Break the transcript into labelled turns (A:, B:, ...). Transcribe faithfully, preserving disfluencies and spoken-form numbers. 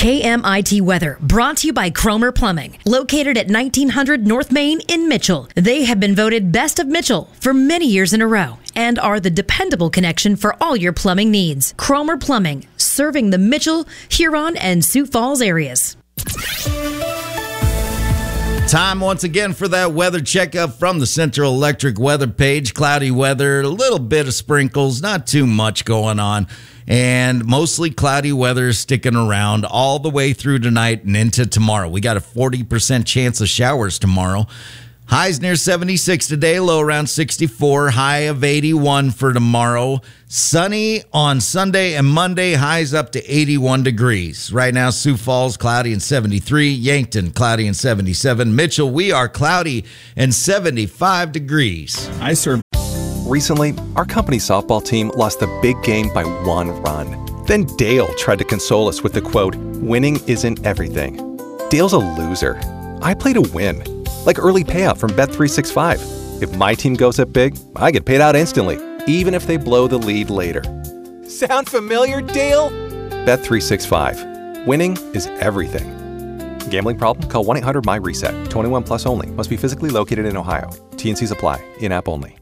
A: K M I T weather brought to you by Cromer Plumbing, located at nineteen hundred North Main in Mitchell. They have been voted Best of Mitchell for many years in a row and are the dependable connection for all your plumbing needs. Cromer Plumbing, serving the Mitchell, Huron, and Sioux Falls areas.
B: Time once again for that weather checkup from the Central Electric weather page. Cloudy weather, a little bit of sprinkles, not too much going on. And mostly cloudy weather sticking around all the way through tonight and into tomorrow. We got a forty percent chance of showers tomorrow. Highs near seventy-six today, low around sixty-four, high of eighty-one for tomorrow. Sunny on Sunday and Monday, highs up to eighty-one degrees. Right now, Sioux Falls, cloudy and seventy-three. Yankton, cloudy and seventy-seven. Mitchell, we are cloudy and seventy-five degrees.
C: I serve.
D: Recently, our company's softball team lost the big game by one run. Then Dale tried to console us with the quote, "Winning isn't everything." Dale's a loser. I play to win. Like early payout from Bet three sixty-five. If my team goes up big, I get paid out instantly, even if they blow the lead later. Sound familiar, Dale? Bet three sixty-five. Winning is everything. Gambling problem? Call one eight hundred M Y RESET. twenty-one plus only. Must be physically located in Ohio. T and Cs apply. In-app only.